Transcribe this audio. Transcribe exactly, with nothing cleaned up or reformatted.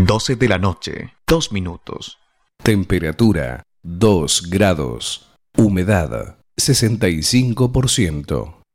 doce de la noche, dos minutos. Temperatura dos grados. Humedad sesenta y cinco por ciento.